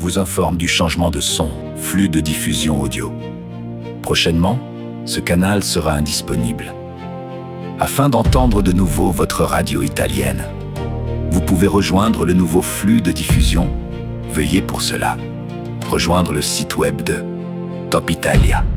vous informe du changement de son, flux de diffusion audio. Prochainement, ce canal sera indisponible. Afin d'entendre de nouveau votre radio italienne, vous pouvez rejoindre le nouveau flux de diffusion. Veuillez pour cela rejoindre le site web de Top Italia.